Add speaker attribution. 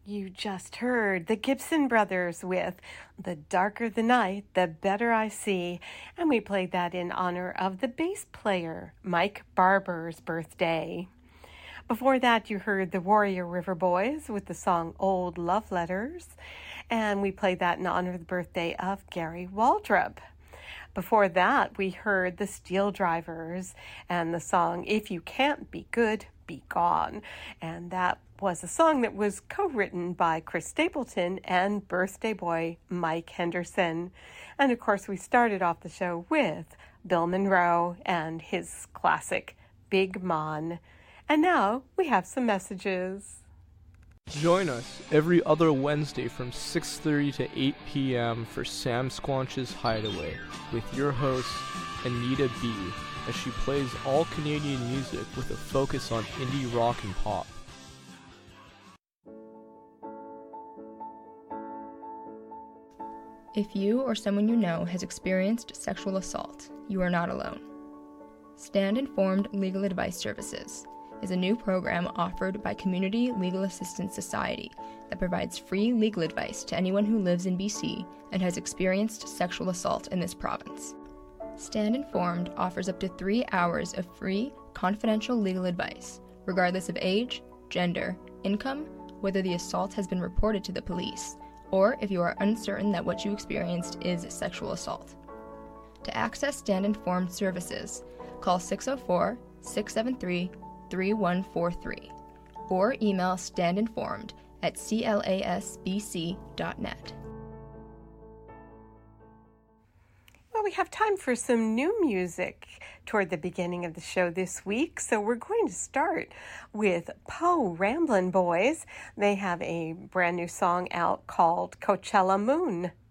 Speaker 1: You just heard the Gibson Brothers with The Darker the Night, the Better I See, and we played that in honor of the bass player, Mike Barber's birthday. Before that, you heard the Warrior River Boys with the song Old Love Letters, and we played that in honor of the birthday of Gary Waldrop. Before that, we heard the Steel Drivers and the song If You Can't Be Good, Be Gone, and that was a song that was co-written by Chris Stapleton and birthday boy Mike Henderson. And of course, we started off the show with Bill Monroe and his classic Big Mon. And now we have some messages.
Speaker 2: Join us every other Wednesday from 6:30 to 8 p.m. for Sam Squanch's Hideaway with your host, Anita B., as she plays all Canadian music with a focus on indie rock and pop.
Speaker 3: If you or someone you know has experienced sexual assault, you are not alone. Stand Informed Legal Advice Services is a new program offered by Community Legal Assistance Society that provides free legal advice to anyone who lives in BC and has experienced sexual assault in this province. Stand Informed offers up to 3 hours of free, confidential legal advice, regardless of age, gender, income, whether the assault has been reported to the police, or if you are uncertain that what you experienced is sexual assault. To access Stand Informed services, call 604-673-3143 or email standinformed@clasbc.net.
Speaker 1: Well, we have time for some new music toward the beginning of the show this week, so we're going to start with Poe Ramblin' Boys. They have a brand new song out called Coachella Moon.